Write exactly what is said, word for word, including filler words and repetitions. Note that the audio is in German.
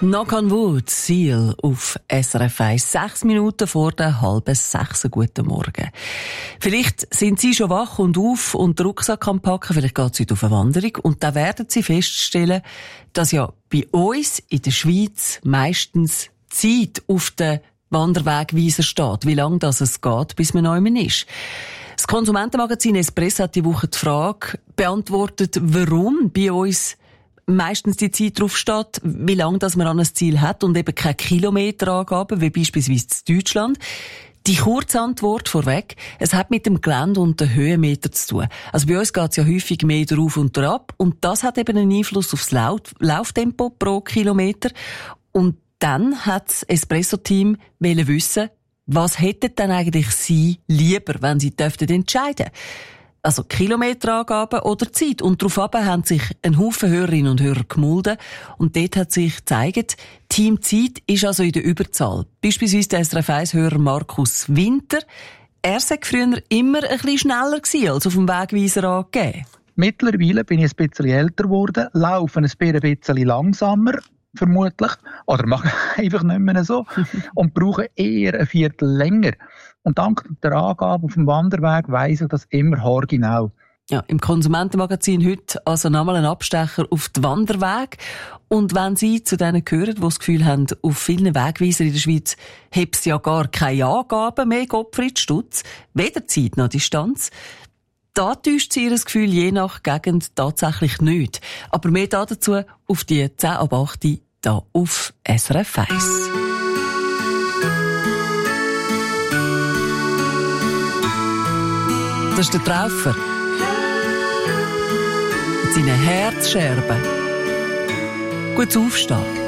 Knock on Wood, Seal auf S R F eins. Sechs Minuten vor der halben sechs. Guten Morgen. Vielleicht sind Sie schon wach und auf und den Rucksack am Packen. Vielleicht geht es heute auf eine Wanderung. Und da werden Sie feststellen, dass ja bei uns in der Schweiz meistens Zeit auf den Wanderwegweiser steht. Wie lange das es geht, bis man neu ist. Das Konsumentenmagazin Espresso hat die Woche die Frage beantwortet, warum bei uns meistens die Zeit drauf steht, wie lange das man an ein Ziel hat und eben keine Kilometerangaben, wie beispielsweise in Deutschland. Die Kurzantwort vorweg, es hat mit dem Gelände und den Höhenmeter zu tun. Also bei uns geht es ja häufig mehr drauf und ab und das hat eben einen Einfluss aufs Lauf- Lauftempo pro Kilometer. Und dann hat das Espresso-Team wissen, was hätten denn eigentlich Sie lieber, wenn Sie dürften entscheiden? Also Kilometerangaben oder Zeit. Und darauf haben sich ein Haufen Hörerinnen und Hörer gemulden. Und dort hat sich gezeigt, Team Zeit ist also in der Überzahl. Beispielsweise der S R F eins-Hörer Markus Winter. Er sei früher immer ein bisschen schneller gewesen, als auf dem Wegweiser angegeben. Mittlerweile bin ich ein bisschen älter geworden, laufe ein bisschen langsamer, vermutlich, oder mache einfach nicht mehr so und brauche eher ein Viertel länger. Und dank der Angabe auf dem Wanderweg weiss ich das immer haargenau. Ja, im Konsumentenmagazin heute also nochmal ein Abstecher auf den Wanderweg. Und wenn Sie zu denen gehören, die das Gefühl haben, auf vielen Wegweisern in der Schweiz habe es ja gar keine Angaben mehr, Gottfried Stutz, weder Zeit noch Distanz, da täuscht Sie Ihr Gefühl je nach Gegend tatsächlich nicht. Aber mehr dazu auf die zehn ab acht hier auf S R F eins. Das ist der Traufer. Mit seinen Herzscherben. Gut aufstehen.